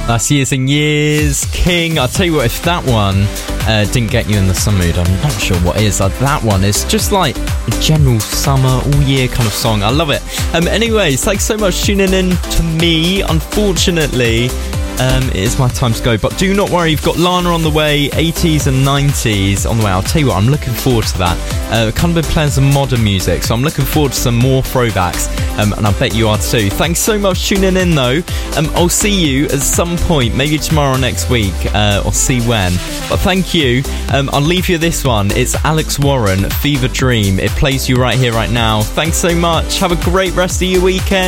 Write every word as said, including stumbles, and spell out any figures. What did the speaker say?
That's Years and Years, King. I'll tell you what, if that one uh, didn't get you in the summer mood, I'm not sure what is. Uh, that one is just like a general summer, all year kind of song. I love it. Um, anyways, thanks so much for tuning in to me. Unfortunately, Um, it is my time to go, but do not worry, you've got Lana on the way, eighties and nineties on the way. I'll tell you what, I'm looking forward to that. Uh, kind of been playing some modern music, so I'm looking forward to some more throwbacks, um, and I bet you are too. Thanks so much for tuning in though. um, I'll see you at some point, maybe tomorrow or next week, uh, or see when, but thank you. um, I'll leave you this one. It's Alex Warren, Fever Dream. It plays you right here, right now. Thanks so much. Have a great rest of your weekend.